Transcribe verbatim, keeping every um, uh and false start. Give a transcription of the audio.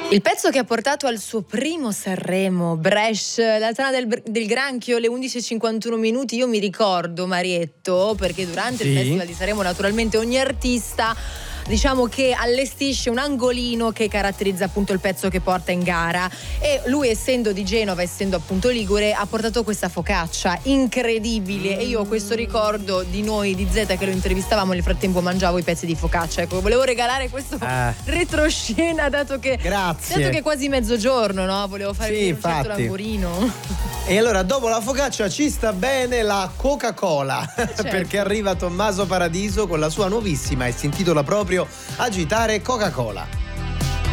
Il pezzo che ha portato al suo primo Sanremo, Bresh, la tana del, del granchio, alle undici e cinquantuno minuti. Io mi ricordo, Marietto, perché durante sì. il Festival di Sanremo naturalmente ogni artista, diciamo che allestisce un angolino che caratterizza appunto il pezzo che porta in gara, e lui, essendo di Genova, essendo appunto ligure, ha portato questa focaccia incredibile, mm. e io ho questo ricordo di noi di Z che lo intervistavamo, nel frattempo mangiavo i pezzi di focaccia. Ecco, volevo regalare questo ah. retroscena, dato che grazie dato che è quasi mezzogiorno, no? Volevo fare sì, un certo languorino. E allora, dopo la focaccia ci sta bene la Coca-Cola, certo. perché arriva Tommaso Paradiso con la sua nuovissima e si intitola proprio Agitare Coca-Cola.